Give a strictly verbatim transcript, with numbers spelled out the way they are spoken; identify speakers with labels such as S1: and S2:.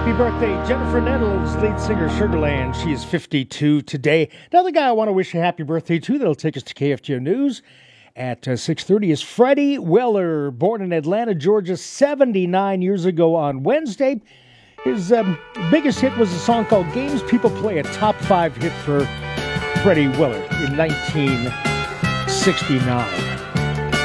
S1: Happy birthday, Jennifer Nettles, lead singer Sugarland. She is fifty-two today. Another guy I want to wish a happy birthday to that'll take us to K F G O News at uh, six thirty is Freddie Weller, born in Atlanta, Georgia, seventy-nine years ago on Wednesday. His um, biggest hit was a song called Games People Play, a top five hit for Freddie Weller in nineteen sixty-nine.